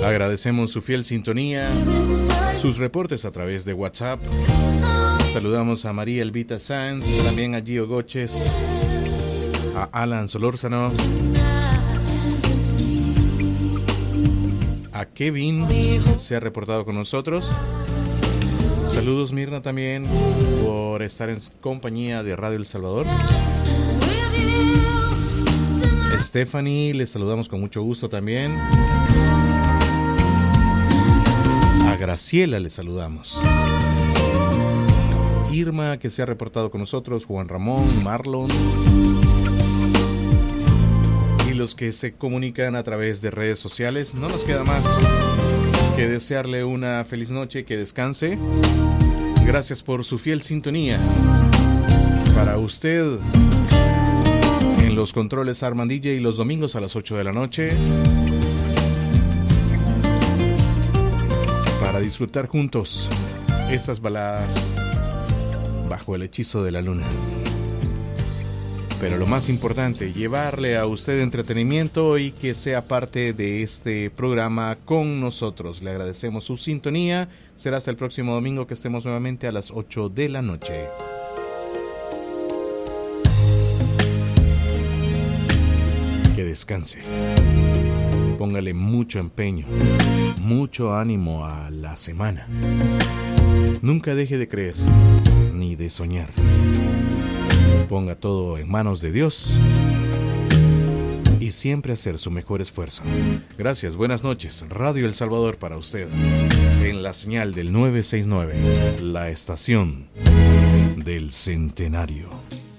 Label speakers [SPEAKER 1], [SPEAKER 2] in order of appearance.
[SPEAKER 1] Agradecemos su fiel sintonía, sus reportes a través de WhatsApp. Saludamos a María Elvita Sanz, también a Gio Goches, a Alan Solórzano, a Kevin, se ha reportado con nosotros. Saludos Mirna también por estar en compañía de Radio El Salvador. Stephanie, les saludamos con mucho gusto también. A Graciela les saludamos. Irma, que se ha reportado con nosotros, Juan Ramón, Marlon. Y los que se comunican a través de redes sociales, no nos queda más que desearle una feliz noche, que descanse. Gracias por su fiel sintonía. Para usted, en los controles Armand DJ, los domingos a las 8 de la noche. Para disfrutar juntos estas baladas bajo el hechizo de la luna. Pero lo más importante, llevarle a usted entretenimiento y que sea parte de este programa con nosotros. Le agradecemos su sintonía. Será hasta el próximo domingo, que estemos nuevamente a las 8 de la noche. Que descanse. Póngale mucho empeño, mucho ánimo a la semana. Nunca deje de creer ni de soñar. Ponga todo en manos de Dios y siempre hacer su mejor esfuerzo. Gracias, buenas noches. Radio El Salvador para usted, en la señal del 969, la estación del centenario.